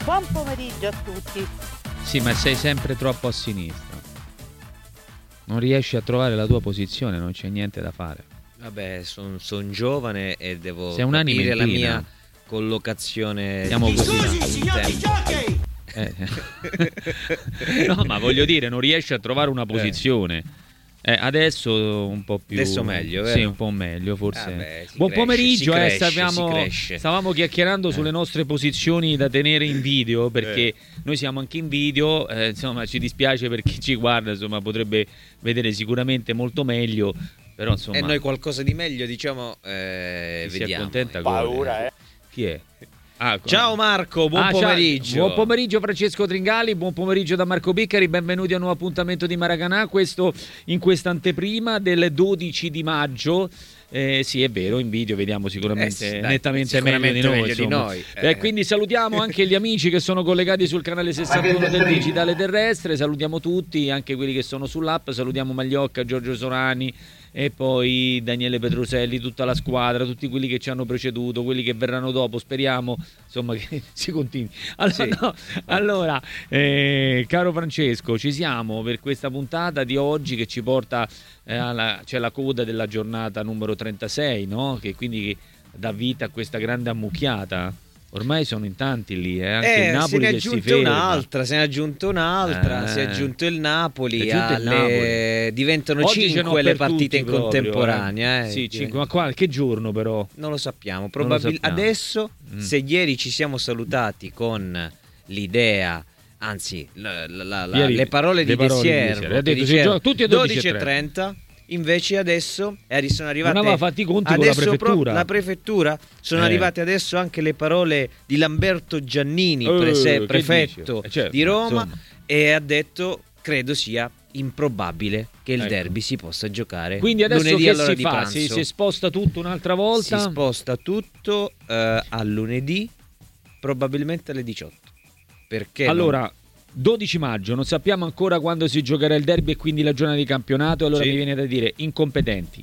Buon pomeriggio a tutti. Sì, ma sei sempre troppo a sinistra. Non riesci a trovare la tua posizione, non c'è niente da fare. Vabbè, sono giovane e devo Sei un'anima capire la inquina. mia collocazione. Siamo così. Scusi, signor Di Jockey! No, ma voglio dire, non riesci a trovare una posizione. Adesso un po' più. Adesso meglio, vero? Sì, un po' meglio, forse. Vabbè, si Buon cresce, pomeriggio, si cresce, si stavamo cresce. chiacchierando sulle nostre posizioni da tenere in video, perché noi siamo anche in video, insomma, ci dispiace per chi ci guarda, insomma, potrebbe vedere sicuramente molto meglio, però insomma. E noi qualcosa di meglio, diciamo, si vediamo. accontenta Paura, Chi è? Ciao Marco, buon pomeriggio. Buon pomeriggio Francesco Tringali, buon pomeriggio da Marco Biccari, benvenuti a un nuovo appuntamento di Maracanã, questo in questa anteprima del 12 di maggio. Sì, è vero, in video vediamo sicuramente nettamente meglio di noi. Quindi salutiamo anche gli amici che sono collegati sul canale 61 del Digitale Terrestre, salutiamo tutti, anche quelli che sono sull'app, salutiamo Magliocca, Giorgio Sorani e poi Daniele Petruselli, tutta la squadra, tutti quelli che ci hanno preceduto, quelli che verranno dopo, speriamo insomma che si continui. Allora, caro Francesco, ci siamo per questa puntata di oggi che ci porta c'è la coda della giornata numero 36, no? Che quindi dà vita a questa grande ammucchiata. Ormai sono in tanti lì, anche il Napoli che si ferma. Se ne è aggiunta un'altra, si è aggiunto il Napoli, diventano Oggi 5 le partite tutti in contemporanea. Sì, 5, ma che giorno però? Non lo sappiamo, adesso se ieri ci siamo salutati con l'idea, anzi le parole di De Siervo, ha detto tutti a 12:30. Invece adesso sono arrivate. Non aveva fatti i conti con la prefettura. La prefettura sono arrivate adesso anche le parole di Lamberto Giannini, prefetto di Roma, insomma. E ha detto: credo sia improbabile che il derby si possa giocare. Quindi adesso lunedì che all'ora si di fa? pranzo. Si sposta tutto un'altra volta? Si sposta tutto a lunedì, probabilmente alle 18. Perché? Allora. 12 maggio, non sappiamo ancora quando si giocherà il derby e quindi la giornata di campionato, allora mi viene da dire incompetenti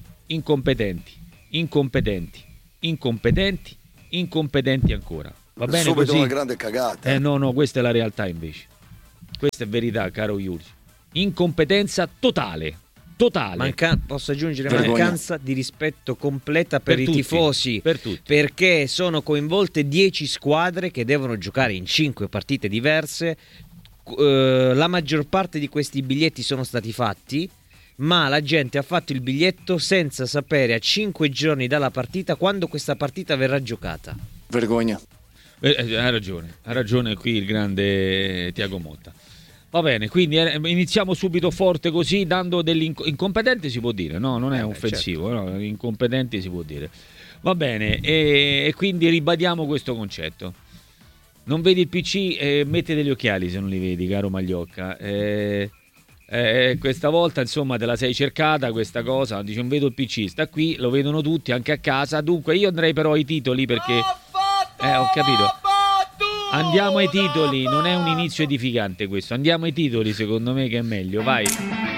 ancora. Va bene subito così? Una grande cagata. No, questa è la realtà invece. Questa è verità, caro Iuri. Incompetenza totale. Posso aggiungere mancanza di rispetto completa per i tutti, tifosi, per tutti. Perché sono coinvolte 10 squadre che devono giocare in 5 partite diverse. La maggior parte di questi biglietti sono stati fatti, ma la gente ha fatto il biglietto senza sapere a 5 giorni dalla partita quando questa partita verrà giocata. Vergogna. Ha ragione qui il grande Tiago Motta. Va bene, quindi iniziamo subito forte così, dando degli incompetenti si può dire, no? Non è offensivo, certo. No? Incompetenti si può dire. Va bene, e quindi ribadiamo questo concetto. Non vedi il PC, metti degli occhiali se non li vedi, caro Magliocca. Questa volta insomma te la sei cercata questa cosa, dice non vedo il PC, sta qui, lo vedono tutti anche a casa. Dunque io andrei però ai titoli perché ho capito. Andiamo ai titoli, non è un inizio edificante questo. Andiamo ai titoli, secondo me che è meglio, vai.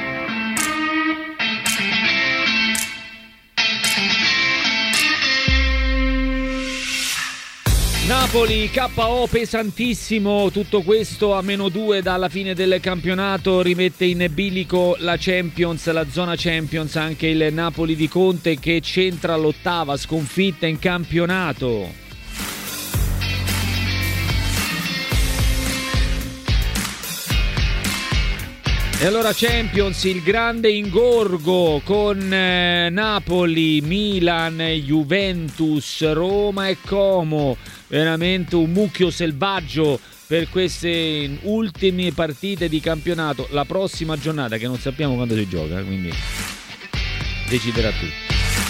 Napoli, KO pesantissimo, tutto questo a -2 dalla fine del campionato, rimette in bilico la Champions, la zona Champions, anche il Napoli di Conte che centra l'8ª sconfitta in campionato. E allora Champions, il grande ingorgo con Napoli, Milan, Juventus, Roma e Como. Veramente un mucchio selvaggio per queste ultime partite di campionato. La prossima giornata che non sappiamo quando si gioca, quindi deciderà tutto.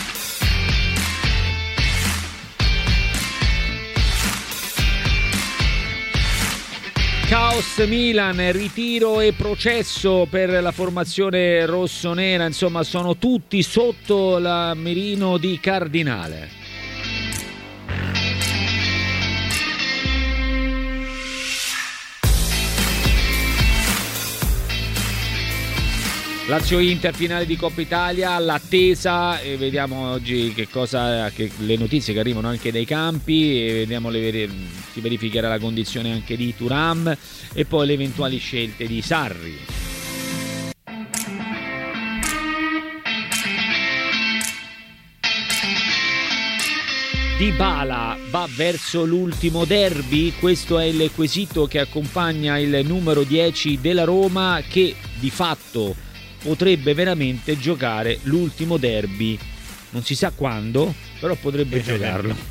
Caos Milan, ritiro e processo per la formazione rossonera, insomma sono tutti sotto la mirino di Cardinale. Lazio-Inter, finale di Coppa Italia, l'attesa, e vediamo oggi che le notizie che arrivano anche dai campi, e vediamo si verificherà la condizione anche di Thuram e poi le eventuali scelte di Sarri. Dybala va verso l'ultimo derby? Questo è il quesito che accompagna il numero 10 della Roma, che di fatto potrebbe veramente giocare l'ultimo derby. Non si sa quando, però potrebbe giocarlo.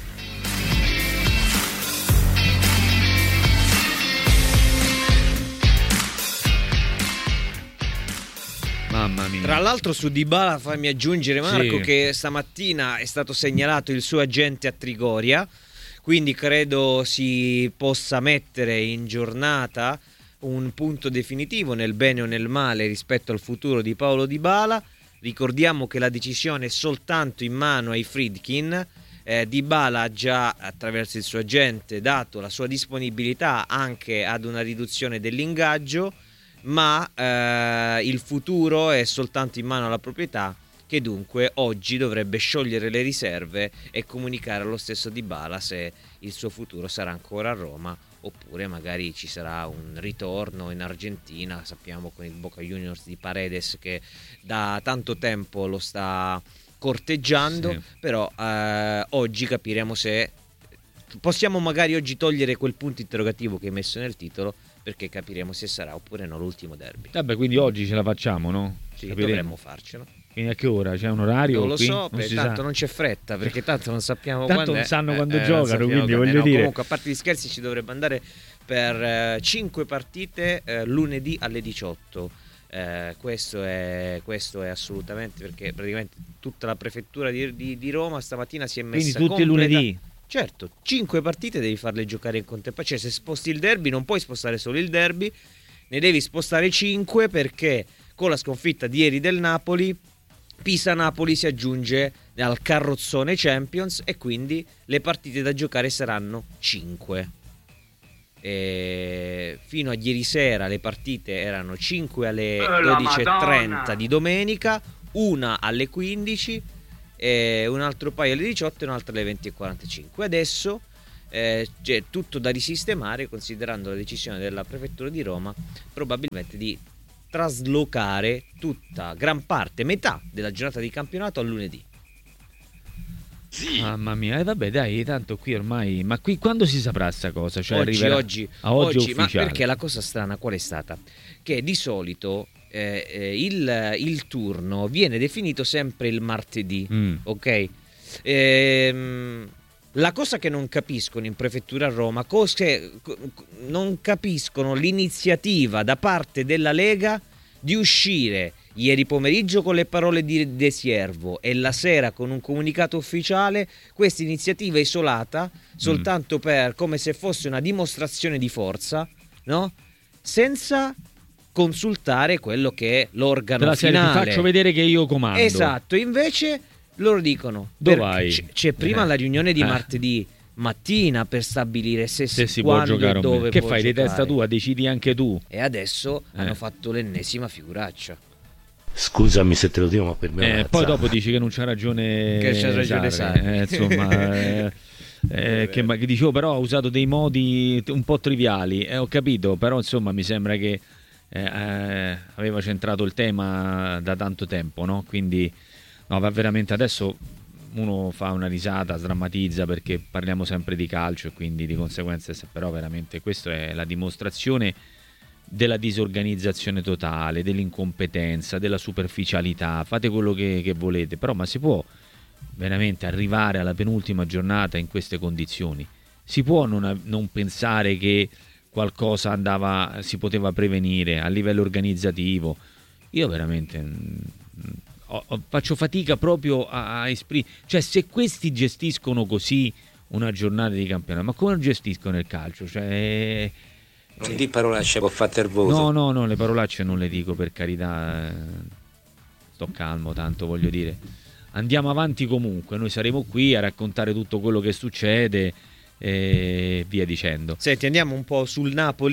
Mamma mia. Tra l'altro su Dybala fammi aggiungere, Marco, che stamattina è stato segnalato il suo agente a Trigoria, quindi credo si possa mettere in giornata un punto definitivo nel bene o nel male rispetto al futuro di Paulo Dybala. Ricordiamo che la decisione è soltanto in mano ai Friedkin. Dybala ha già, attraverso il suo agente, dato la sua disponibilità anche ad una riduzione dell'ingaggio, ma il futuro è soltanto in mano alla proprietà, che dunque oggi dovrebbe sciogliere le riserve e comunicare allo stesso Dybala se il suo futuro sarà ancora a Roma oppure magari ci sarà un ritorno in Argentina. Sappiamo con il Boca Juniors di Paredes che da tanto tempo lo sta corteggiando, però oggi capiremo se possiamo magari oggi togliere quel punto interrogativo che hai messo nel titolo, perché capiremo se sarà oppure no l'ultimo derby. Vabbè, quindi oggi ce la facciamo, no? Sì, dovremmo farcelo. Quindi a che ora? C'è un orario? Non lo so, non tanto non c'è fretta, perché tanto non sappiamo tanto quando non sanno quando giocano, giocano, quindi voglio dire. Comunque, a parte gli scherzi, ci dovrebbe andare per 5 partite lunedì alle 18. Questo è assolutamente, perché praticamente tutta la prefettura di Roma stamattina si è messa quindi tutti lunedì. Certo, 5 partite devi farle giocare in contemporanea, cioè se sposti il derby non puoi spostare solo il derby, ne devi spostare 5, perché con la sconfitta di ieri del Napoli, Pisa-Napoli si aggiunge al carrozzone Champions e quindi le partite da giocare saranno 5. Fino a ieri sera le partite erano 5 alle 12:30 di domenica, una alle 15, un altro paio alle 18 e un altro alle 20:45. Adesso c'è tutto da risistemare, considerando la decisione della prefettura di Roma probabilmente di traslocare metà della giornata di campionato a lunedì. Mamma mia, vabbè, dai, tanto qui ormai. Ma qui quando si saprà sta cosa? Cioè oggi ma perché la cosa strana qual è stata? Che di solito il turno viene definito sempre il martedì, ok? La cosa che non capiscono in prefettura a Roma, non capiscono l'iniziativa da parte della Lega di uscire ieri pomeriggio con le parole di De Siervo e la sera con un comunicato ufficiale, questa iniziativa isolata soltanto per, come se fosse una dimostrazione di forza, no? Senza consultare quello che è l'organo finale. Ti faccio vedere che io comando. Esatto, invece loro dicono c'è prima la riunione di martedì mattina per stabilire se si può giocare o dove. Che fai di testa tua, decidi anche tu. E adesso hanno fatto l'ennesima figuraccia. Scusami se te lo dico, ma per me poi dopo dici che non c'ha ragione, Sarri. Insomma che dicevo, però ha usato dei modi un po' triviali, ho capito, però insomma mi sembra che aveva centrato il tema da tanto tempo, no? Quindi no, va veramente, adesso uno fa una risata, sdrammatizza perché parliamo sempre di calcio e quindi di conseguenza, però veramente questa è la dimostrazione della disorganizzazione totale, dell'incompetenza, della superficialità. Fate quello che volete, però ma si può veramente arrivare alla penultima giornata in queste condizioni? Si può non pensare che qualcosa si poteva prevenire a livello organizzativo? Io veramente faccio fatica proprio a esprimere, cioè se questi gestiscono così una giornata di campionato, ma come gestiscono il calcio? Cioè non di parolacce, può fare il voto. No, le parolacce non le dico, per carità, sto calmo, tanto voglio dire. Andiamo avanti comunque, noi saremo qui a raccontare tutto quello che succede e via dicendo. Senti, andiamo un po' sul Napoli.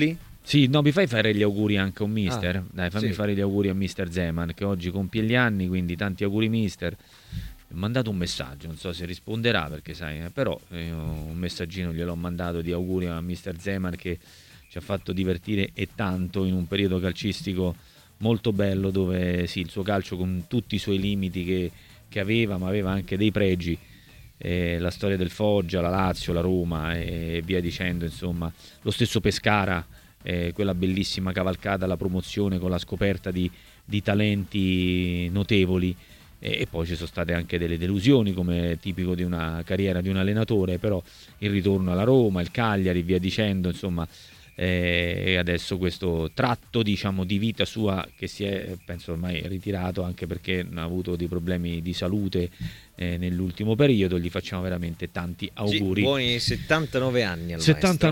Sì, no, mi fai fare gli auguri anche a un mister? Dai, fammi sì. fare gli auguri a mister Zeman, che oggi compie gli anni, quindi tanti auguri mister. Mi ha mandato un messaggio, non so se risponderà, perché sai, però un messaggino gliel'ho mandato di auguri a mister Zeman, che ci ha fatto divertire e tanto in un periodo calcistico molto bello, dove sì, il suo calcio con tutti i suoi limiti che aveva, ma aveva anche dei pregi. La storia del Foggia, la Lazio, la Roma e via dicendo, insomma, lo stesso Pescara, quella bellissima cavalcata alla promozione con la scoperta di talenti notevoli, e poi ci sono state anche delle delusioni, come tipico di una carriera di un allenatore, però il ritorno alla Roma, il Cagliari, via dicendo, insomma, e adesso questo tratto, diciamo, di vita sua, che si è, penso, ormai ritirato, anche perché ha avuto dei problemi di salute nell'ultimo periodo. Gli facciamo veramente tanti auguri. Sì, buoni 79 anni al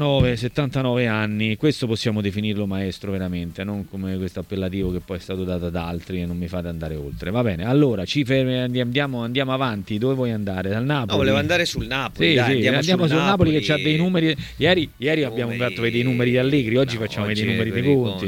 79 anni, questo possiamo definirlo maestro veramente, non come questo appellativo che poi è stato dato ad altri e non mi fate andare oltre. Va bene, allora andiamo avanti. Dove vuoi andare? Dal Napoli? No, volevo andare sul Napoli. Sì, dai, sì, andiamo sul Napoli, che ha dei numeri. Ieri numeri, abbiamo fatto vedere i numeri di Allegri, oggi facciamo vedere i numeri di Conte.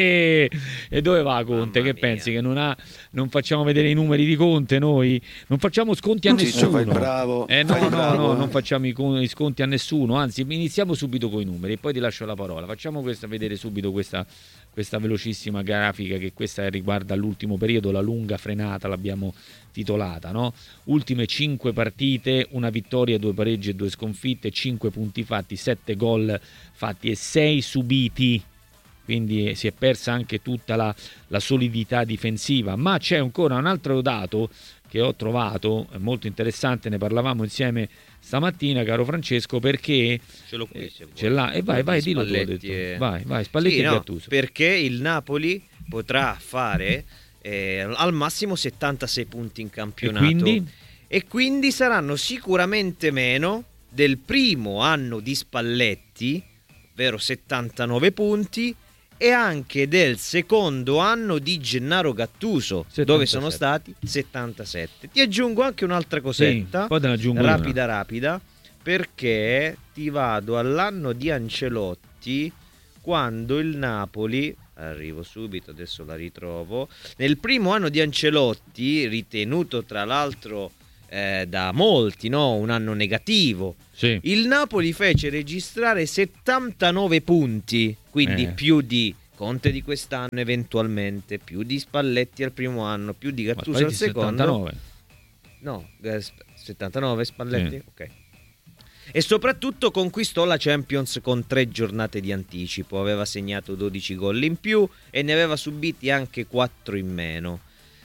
E dove va Conte? Mamma Che mia. pensi che non facciamo vedere i numeri di Conte noi? Non facciamo sconti a nessuno. Fai bravo, No, non facciamo i sconti a nessuno, anzi iniziamo subito con i numeri e poi ti lascio la parola. Facciamo vedere subito questa velocissima grafica, che questa riguarda l'ultimo periodo, la lunga frenata l'abbiamo titolata, no? Ultime 5 partite, una vittoria, 2 pareggi e 2 sconfitte, 5 punti fatti, 7 gol fatti e 6 subiti. Quindi si è persa anche tutta la solidità difensiva, ma c'è ancora un altro dato che ho trovato molto interessante, ne parlavamo insieme stamattina, caro Francesco, perché Ce l'ho qui, se vuoi. ce l'ha, e vai, dillo tu, ho detto. Vai, Spalletti Sì, e no, Gattuso. perché il Napoli potrà fare al massimo 76 punti in campionato, e quindi saranno sicuramente meno del primo anno di Spalletti, ovvero 79 punti, e anche del secondo anno di Gennaro Gattuso, 77. dove sono stati 77. Ti aggiungo anche un'altra cosetta, Sì, poi te ne aggiungo rapida, perché ti vado all'anno di Ancelotti, quando il Napoli, arrivo subito, adesso la ritrovo, nel primo anno di Ancelotti, ritenuto tra l'altro da molti, no, un anno negativo, Sì. il Napoli fece registrare 79 punti, quindi più di Conte di quest'anno eventualmente, più di Spalletti al primo anno, più di Gattuso al secondo. 79. No, 79 Spalletti? Sì. Ok. E soprattutto conquistò la Champions con 3 giornate di anticipo, aveva segnato 12 gol in più e ne aveva subiti anche 4 in meno.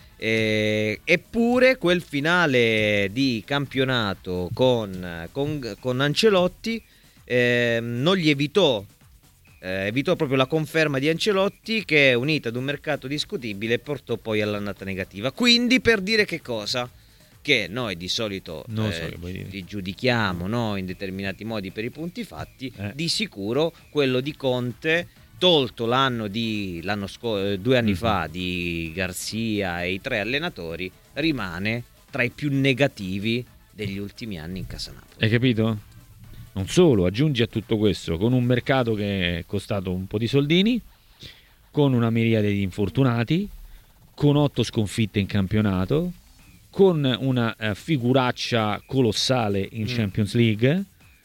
Eppure quel finale di campionato con Ancelotti non gli evitò proprio la conferma di Ancelotti, che, unita ad un mercato discutibile, portò poi all'annata negativa. Quindi, per dire che cosa? Che noi di solito li giudichiamo, no, in determinati modi per i punti fatti, di sicuro quello di Conte, tolto 2 anni fa di Garzia e i 3 allenatori, rimane tra i più negativi degli ultimi anni in casa Napoli. Hai capito? Non solo, aggiungi a tutto questo, con un mercato che è costato un po' di soldini, con una miriade di infortunati, con 8 sconfitte in campionato, con una figuraccia colossale in Champions League.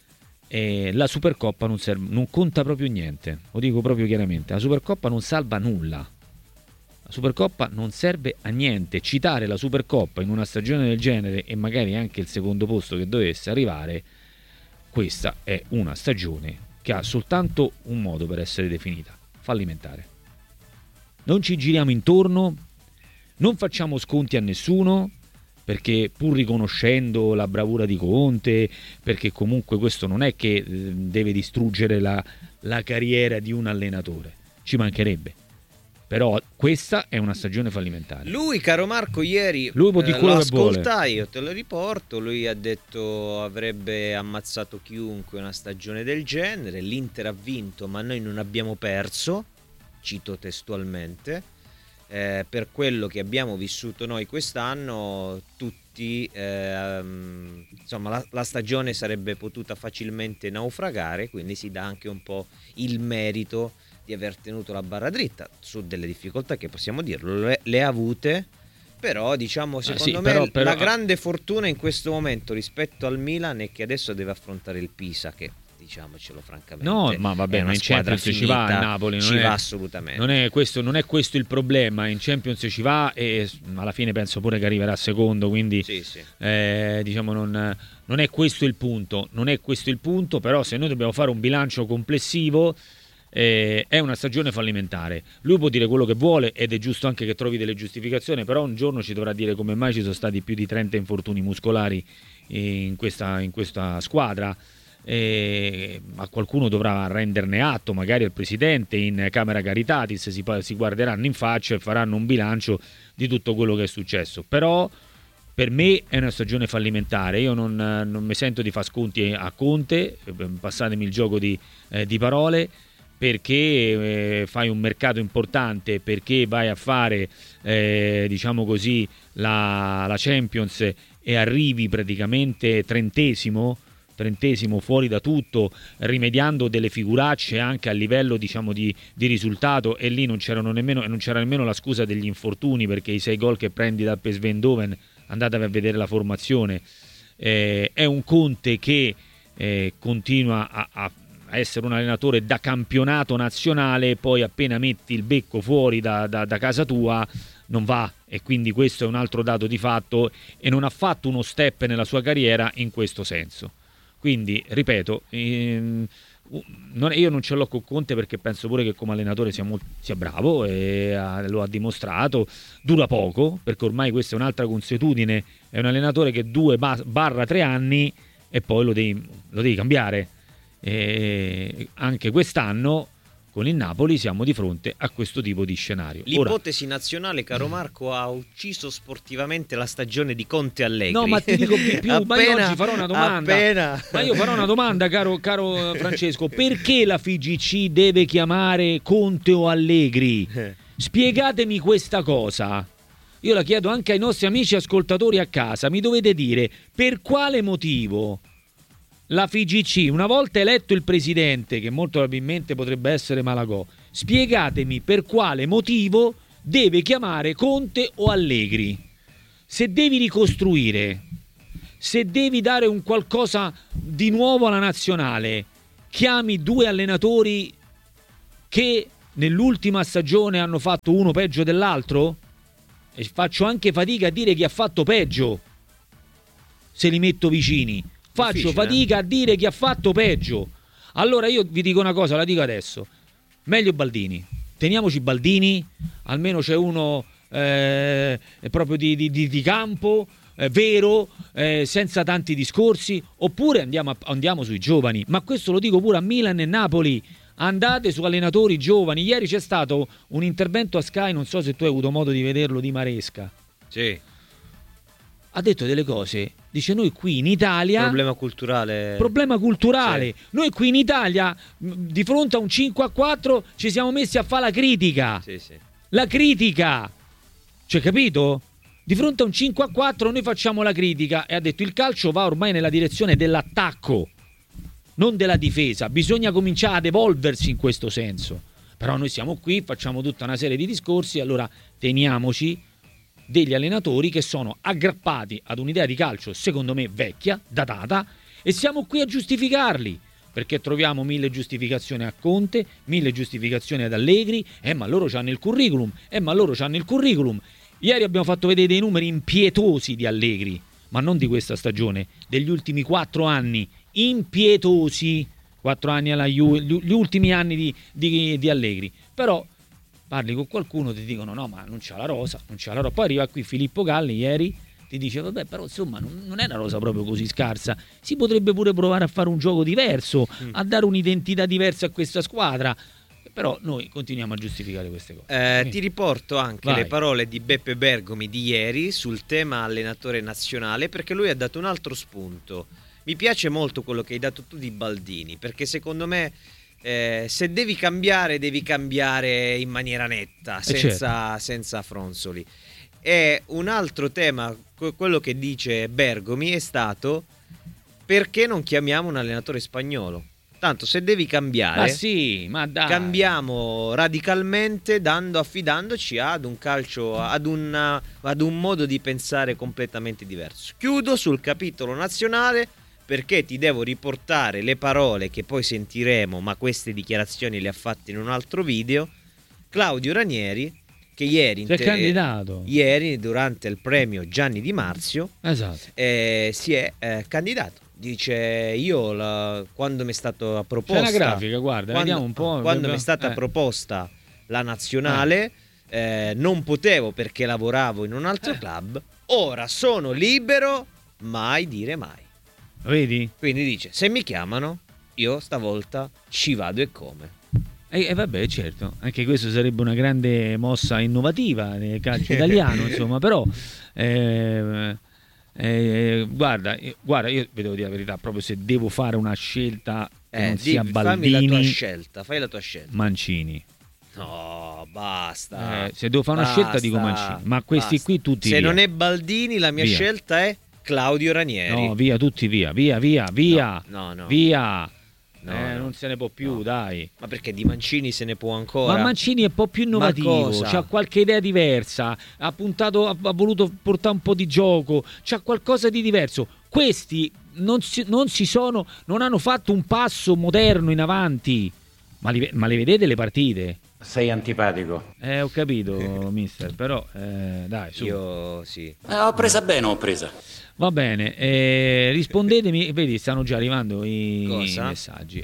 La Supercoppa non conta proprio niente, lo dico proprio chiaramente. La Supercoppa non salva nulla, la Supercoppa non serve a niente. Citare la Supercoppa in una stagione del genere, e magari anche il secondo posto che dovesse arrivare, questa è una stagione che ha soltanto un modo per essere definita: fallimentare. Non ci giriamo intorno, non facciamo sconti a nessuno, perché pur riconoscendo la bravura di Conte, perché comunque questo non è che deve distruggere la carriera di un allenatore, ci mancherebbe, però questa è una stagione fallimentare. Lui, caro Marco, ieri lui può dire quello che vuole. ascoltai, io te lo riporto, lui ha detto avrebbe ammazzato chiunque una stagione del genere, l'Inter ha vinto ma noi non abbiamo perso, cito testualmente. Per quello che abbiamo vissuto noi quest'anno, tutti tutti, insomma la stagione sarebbe potuta facilmente naufragare, quindi si dà anche un po' il merito di aver tenuto la barra dritta su delle difficoltà che possiamo dirlo le ha avute, però diciamo secondo me la grande fortuna in questo momento rispetto al Milan è che adesso deve affrontare il Pisa, che diciamocelo francamente, no, ma va bene, in Champions ci va il Napoli, va assolutamente. Non è questo il problema, in Champions ci va e alla fine penso pure che arriverà secondo, quindi sì. diciamo non è questo il punto, però se noi dobbiamo fare un bilancio complessivo è una stagione fallimentare. Lui può dire quello che vuole ed è giusto anche che trovi delle giustificazioni, però un giorno ci dovrà dire come mai ci sono stati più di 30 infortuni muscolari in questa squadra. Ma qualcuno dovrà renderne atto, magari al presidente in Camera Caritatis si guarderanno in faccia e faranno un bilancio di tutto quello che è successo. Però per me è una stagione fallimentare. Io non mi sento di far sconti a Conte, passatemi il gioco di parole, perché fai un mercato importante, perché vai a fare diciamo così la Champions e arrivi praticamente trentesimo fuori da tutto, rimediando delle figuracce anche a livello diciamo di risultato, e lì non c'era nemmeno la scusa degli infortuni, perché i 6 gol che prendi da PSV Eindhoven, andatevi a vedere la formazione, è un Conte che continua a essere un allenatore da campionato nazionale, poi appena metti il becco fuori da casa tua non va, e quindi questo è un altro dato di fatto, e non ha fatto uno step nella sua carriera in questo senso. Quindi, ripeto, io non ce l'ho con Conte, perché penso pure che come allenatore sia bravo e lo ha dimostrato. Dura poco, perché ormai questa è un'altra consuetudine, è un allenatore che 2-3 anni e poi lo devi cambiare. E anche quest'anno con il Napoli siamo di fronte a questo tipo di scenario. L'ipotesi nazionale, caro Marco, ha ucciso sportivamente la stagione di Conte Allegri. No, ma ti dico di più, ma io oggi farò una domanda. Ma io farò una domanda, caro Francesco, perché la FIGC deve chiamare Conte o Allegri? Spiegatemi questa cosa. Io la chiedo anche ai nostri amici ascoltatori a casa, mi dovete dire per quale motivo la FIGC, una volta eletto il presidente, che molto probabilmente potrebbe essere Malagò, spiegatemi per quale motivo deve chiamare Conte o Allegri. Se devi ricostruire, se devi dare un qualcosa di nuovo alla nazionale, chiami 2 allenatori che nell'ultima stagione hanno fatto uno peggio dell'altro? E faccio anche fatica a dire chi ha fatto peggio, se li metto vicini. Faccio fatica a dire chi ha fatto peggio. Allora io vi dico una cosa, la dico adesso. Meglio Baldini. Teniamoci Baldini, almeno c'è uno proprio di campo, vero, senza tanti discorsi. Oppure andiamo sui giovani. Ma questo lo dico pure a Milan e Napoli. Andate su allenatori giovani. Ieri c'è stato un intervento a Sky, non so se tu hai avuto modo di vederlo, di Maresca. Sì. Ha detto delle cose, dice: noi qui in Italia problema culturale, sì. Noi qui in Italia di fronte a un 5-4 ci siamo messi a fare la critica, sì. La critica, cioè, capito? Di fronte a un 5-4 noi facciamo la critica, e ha detto il calcio va ormai nella direzione dell'attacco, non della difesa, bisogna cominciare ad evolversi in questo senso. Però noi siamo qui, facciamo tutta una serie di discorsi, allora teniamoci degli allenatori che sono aggrappati ad un'idea di calcio secondo me vecchia, datata, e siamo qui a giustificarli, perché troviamo 1000 giustificazioni a Conte, 1000 giustificazioni ad Allegri, ma loro c'hanno il curriculum, Ieri abbiamo fatto vedere dei numeri impietosi di Allegri, ma non di questa stagione, degli ultimi 4 anni, impietosi, 4 anni alla Juve, gli ultimi anni di Allegri. Però parli con qualcuno, ti dicono no, ma non c'ha la rosa. Poi arriva qui Filippo Galli ieri, ti dice vabbè, però insomma non è una rosa proprio così scarsa, si potrebbe pure provare a fare un gioco diverso, a dare un'identità diversa a questa squadra. Però noi continuiamo a giustificare queste cose. Ti riporto anche le parole di Beppe Bergomi di ieri sul tema allenatore nazionale, perché lui ha dato un altro spunto. Mi piace molto quello che hai dato tu di Baldini, perché secondo me se devi cambiare in maniera netta, senza fronzoli. E un altro tema, quello che dice Bergomi, è stato: perché non chiamiamo un allenatore spagnolo? Tanto se devi cambiare, Ma sì, ma dai. cambiamo radicalmente affidandoci ad un calcio, ad un modo di pensare completamente diverso. Chiudo sul capitolo nazionale perché ti devo riportare le parole che poi sentiremo, ma queste dichiarazioni le ha fatte in un altro video. Claudio Ranieri, che ieri durante il premio Gianni Di Marzio, esatto, si è candidato. Dice: io quando mi è stata proposta, c'è una grafica, guarda, vediamo un po'. Quando mi è stata proposta la nazionale, non potevo perché lavoravo in un altro club. Ora sono libero, mai dire mai. Vedi? Quindi dice: se mi chiamano, io stavolta ci vado e come. E vabbè, certo, anche questo sarebbe una grande mossa innovativa nel calcio italiano, insomma, però guarda, io vi devo dire la verità, proprio se devo fare una scelta che non sia Baldini, fammi la tua scelta, fai la tua scelta. Mancini. No, basta. Se devo fare una scelta dico Mancini, ma questi qui tutti se via. non è Baldini, la mia scelta è Claudio Ranieri. No, via, tutti via. No. Via. No. Non se ne può più, dai. Ma perché di Mancini se ne può ancora? Ma Mancini è un po' più innovativo, c'ha qualche idea diversa, ha voluto portare un po' di gioco, c'ha qualcosa di diverso. Questi non hanno fatto un passo moderno in avanti. Ma le vedete le partite? Sei antipatico. Ho capito, mister, però dai, su. Io sì. Ho presa bene, ho presa. Va bene, rispondetemi, vedi, stanno già arrivando i messaggi.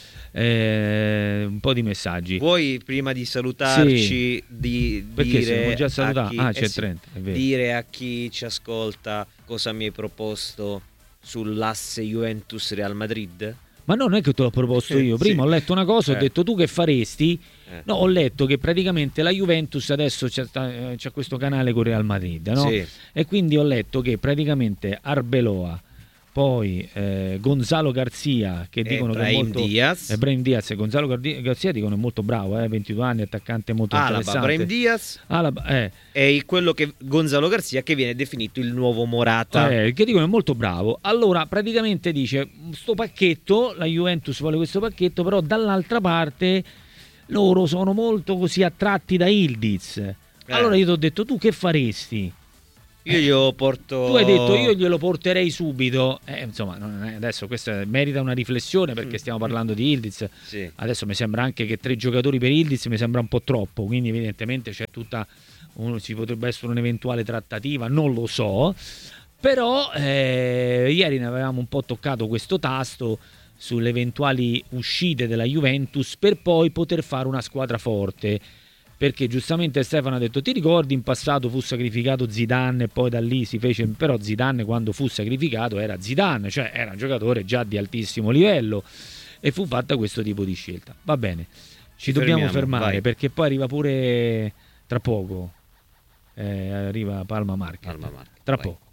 Un po' di messaggi. Vuoi prima di salutarci perché dire già salutato? C'è 30, è vero. Dire a chi ci ascolta cosa mi hai proposto sull'asse Juventus Real Madrid? Ma no, non è che te l'ho proposto io. Prima ho letto una cosa, ho detto: tu che faresti? No, ho letto che praticamente la Juventus adesso c'è questo canale con Real Madrid, no? Sì. E quindi ho letto che praticamente Arbeloa, poi Gonzalo Garcia, che dicono che è molto Brahim Diaz e Gonzalo Garcia dicono è molto bravo, 22 anni, attaccante molto interessante. Brahim Diaz è quello che Gonzalo Garcia, che viene definito il nuovo Morata, che dicono è molto bravo. Allora praticamente dice: sto pacchetto, la Juventus vuole questo pacchetto, però dall'altra parte loro sono molto così attratti da Ildiz. Allora io ti ho detto: tu che faresti? Io glielo porto. Tu hai detto: io glielo porterei subito. Insomma, adesso questa merita una riflessione, perché stiamo parlando di Ildiz. Sì. Adesso mi sembra anche che 3 giocatori per Ildiz mi sembra un po' troppo, quindi evidentemente c'è ci potrebbe essere un'eventuale trattativa, non lo so. Però ieri ne avevamo un po' toccato questo tasto sulle eventuali uscite della Juventus per poi poter fare una squadra forte, perché giustamente Stefano ha detto: ti ricordi in passato fu sacrificato Zidane e poi da lì si fece, però Zidane quando fu sacrificato era Zidane, cioè era un giocatore già di altissimo livello, e fu fatta questo tipo di scelta. Va bene, ci dobbiamo fermare, vai, perché poi arriva pure tra poco arriva Palma Market. Tra poco.